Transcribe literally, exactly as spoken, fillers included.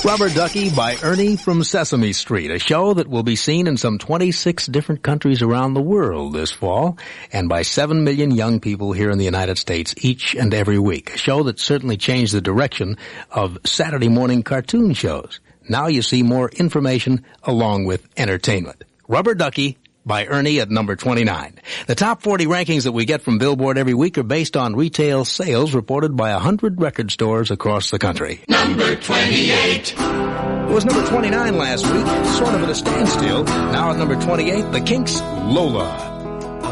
Rubber Ducky by Ernie from Sesame Street, a show that will be seen in some twenty-six different countries around the world this fall, and by seven million young people here in the United States each and every week. A show that certainly changed the direction of Saturday morning cartoon shows. Now you see more information along with entertainment. Rubber Ducky by Ernie at number twenty-nine. The top forty rankings that we get from Billboard every week are based on retail sales reported by one hundred record stores across the country. Number twenty-eight. It was number twenty-nine last week, sort of at a standstill. Now at number twenty-eight, The Kinks' Lola.